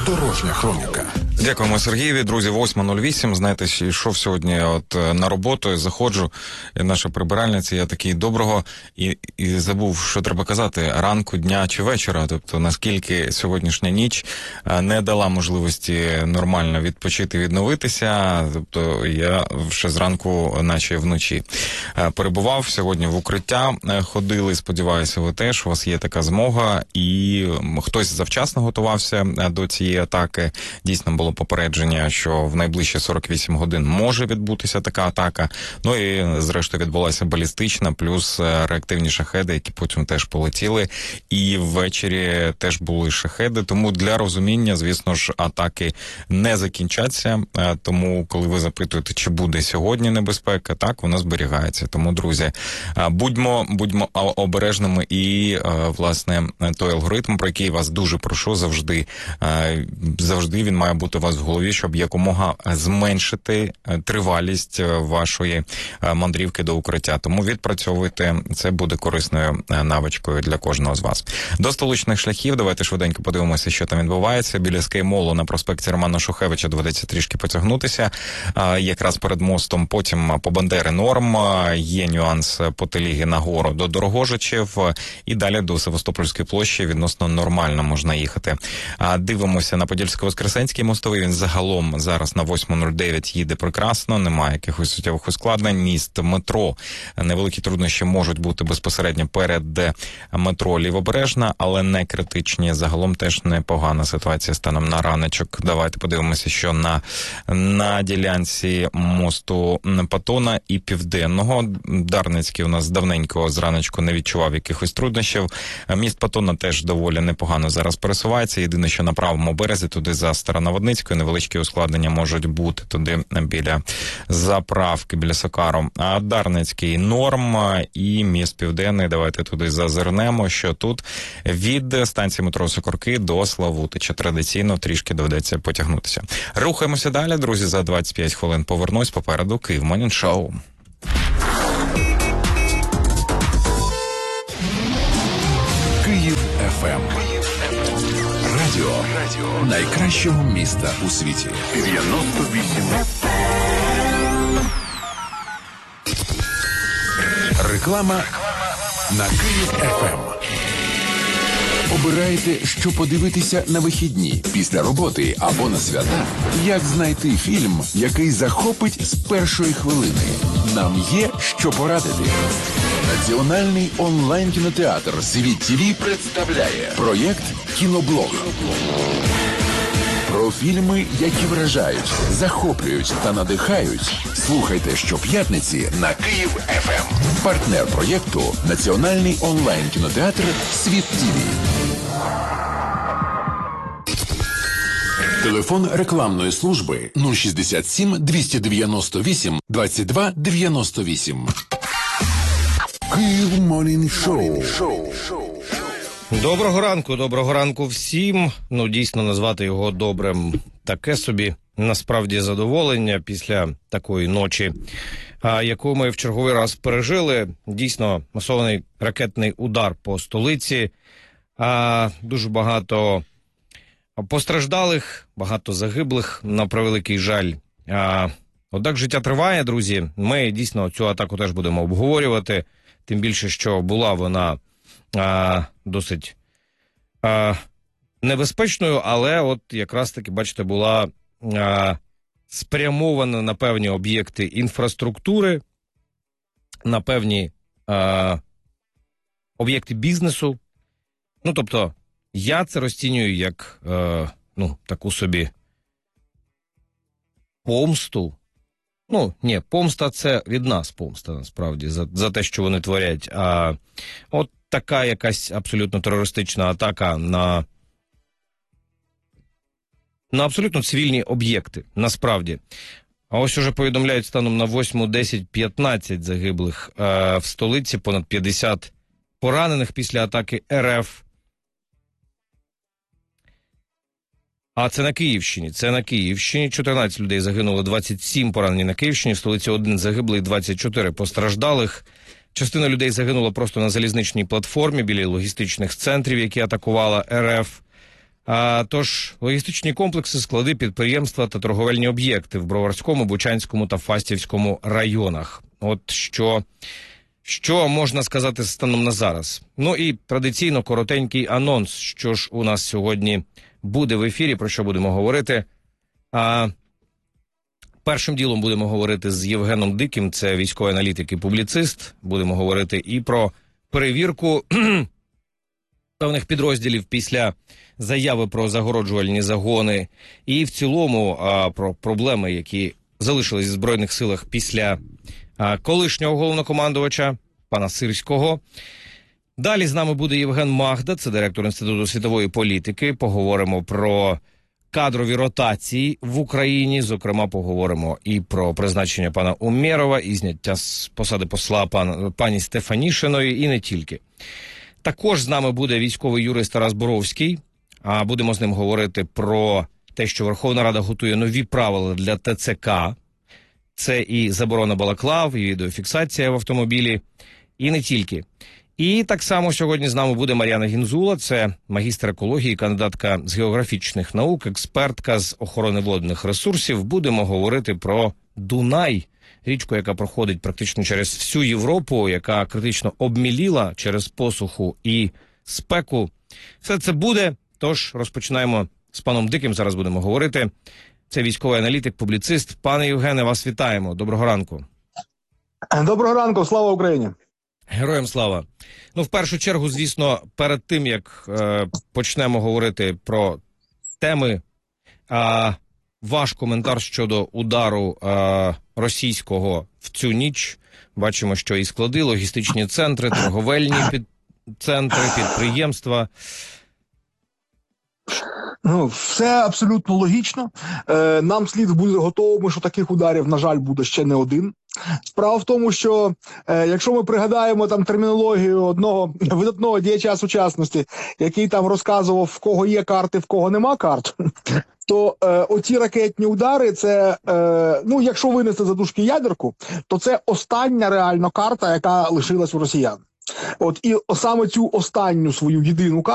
Дорожня хроніка. Дякуємо, Сергієві. Друзі, 8:08. Знаєте, йшов сьогодні на роботу, заходжу, і наша прибиральниця, я такий доброго, і забув, що треба казати, ранку, дня чи вечора. Тобто, наскільки сьогоднішня ніч не дала можливості нормально відпочити, відновитися. Тобто, я ще зранку, наче вночі, перебував сьогодні в укриття, ходили, сподіваюся, ви теж, у вас є така змога, і хтось завчасно готувався до цієї атаки. Дійсно було попередження, що в найближчі 48 годин може відбутися така атака. Ну і зрештою відбулася балістична, плюс реактивні шахеди, які потім теж полетіли. І ввечері теж були шахеди. Тому для розуміння, звісно ж, атаки не закінчаться. Тому, коли ви запитуєте, чи буде сьогодні небезпека, так, вона зберігається. Тому, друзі, будьмо обережними і, власне, той алгоритм, про який вас дуже прошу, завжди він має бути у вас в голові, щоб якомога зменшити тривалість вашої мандрівки до укриття. Тому відпрацьовуйте, це буде корисною навичкою для кожного з вас. До столичних шляхів давайте швиденько подивимося, що там відбувається. Біля Скаймолу на проспекті Романа Шухевича доведеться трішки потягнутися. Якраз перед мостом, потім по Бандери норм, є нюанс по Теліги нагору до Дорогожичів і далі до Севастопольської площі відносно нормально можна їхати. Дивимося на Подільсько-Воскресенський мостовий, він загалом зараз на 8:09 їде прекрасно, немає якихось суттєвих ускладнень. Міст, метро, невеликі труднощі можуть бути безпосередньо перед метро Лівобережна, але не критичні. Загалом теж непогана ситуація станом на раночок. Давайте подивимося, що на ділянці мосту Патона і Південного. Дарницький у нас давненько зраночку не відчував якихось труднощів. Міст Патона теж доволі непогано зараз пересувається. Єдине, що на правому березі, туди за Староноводницькою, невеличкі ускладнення можуть бути туди біля заправки, біля Сокару. А Дарницький норм і міст Південний, давайте туди зазирнемо, що тут від станції метро Сокорки до Славутича. Традиційно трішки доведеться потягнутися. Рухаємося далі, друзі, за 25 хвилин повернусь. Попереду Київ Morning Show. Київ ФМ. Радіо найкращого міста у світі. 98 FM. Реклама на Київ ФМ. Обирайте, що подивитися на вихідні, після роботи або на свята. Як знайти фільм, який захопить з першої хвилини? Нам є що порадити. Національний онлайн-кінотеатр «Світ ТВ» представляє проєкт «Кіноблог». Про фільми, які вражають, захоплюють та надихають. Слухайте щоп'ятниці на Київ ФМ. Партнер проєкту – Національний онлайн-кінотеатр «Світ ТВ». Телефон рекламної служби 067 298 22 98. Київ Morning Show. Доброго ранку всім. Ну, дійсно, назвати його добрим таке собі, насправді, задоволення після такої ночі, яку ми в черговий раз пережили. Дійсно, масований ракетний удар по столиці, дуже багато постраждалих, багато загиблих, на превеликий жаль. Однак життя триває, друзі. Ми дійсно цю атаку теж будемо обговорювати, тим більше, що була вона досить небезпечною, але от якраз таки, бачите, була спрямована на певні об'єкти інфраструктури, на певні об'єкти бізнесу. Ну, тобто, я це розцінюю як, таку собі помсту. Ну, ні, помста – це від нас помста, насправді, за те, що вони творять. От така якась абсолютно терористична атака на абсолютно цивільні об'єкти, насправді. А ось уже повідомляють станом на 8:10-15 загиблих в столиці, понад 50 поранених після атаки РФ. А це на Київщині. 14 людей загинуло, 27 поранені на Київщині. В столиці 1 загиблий, 24 постраждалих. Частина людей загинула просто на залізничній платформі біля логістичних центрів, які атакувала РФ. Тож логістичні комплекси, склади, підприємства та торговельні об'єкти в Броварському, Бучанському та Фастівському районах. От що можна сказати станом на зараз? Ну і традиційно коротенький анонс, що ж у нас сьогодні буде в ефірі, про що будемо говорити. Першим ділом будемо говорити з Євгеном Диким, це військовий аналітик і публіцист. Будемо говорити і про перевірку певних підрозділів після заяви про загороджувальні загони, і в цілому про проблеми, які залишились в Збройних силах після колишнього головнокомандувача, пана Сирського. Далі з нами буде Євген Магда, це директор Інституту світової політики. Поговоримо про кадрові ротації в Україні. Зокрема, поговоримо і про призначення пана Умєрова, і зняття з посади посла пані Стефанішиної, і не тільки. Також з нами буде військовий юрист Тарас Боровський. Будемо з ним говорити про те, що Верховна Рада готує нові правила для ТЦК. Це і заборона балаклав, і відеофіксація в автомобілі, і не тільки. І так само сьогодні з нами буде Мар'яна Гінзула, це магістр екології, кандидатка з географічних наук, експертка з охорони водних ресурсів. Будемо говорити про Дунай, річку, яка проходить практично через всю Європу, яка критично обміліла через посуху і спеку. Все це буде, тож розпочинаємо з паном Диким, зараз будемо говорити. Це військовий аналітик, публіцист. Пане Євгене, вас вітаємо. Доброго ранку. Доброго ранку, слава Україні. Героям слава. Ну, в першу чергу, звісно, перед тим, як почнемо говорити про теми, ваш коментар щодо удару російського в цю ніч. Бачимо, що і склади, логістичні центри, торговельні центри, підприємства. Ну, все абсолютно логічно. Нам слід бути готовими, що таких ударів, на жаль, буде ще не один. Справа в тому, що якщо ми пригадаємо там термінологію одного видатного діяча сучасності, який там розказував, в кого є карти, в кого нема карт, то оці ракетні удари, це, ну, якщо винести за дужки ядерку, то це остання реально карта, яка лишилась у росіян. От і саме цю останню свою єдину карту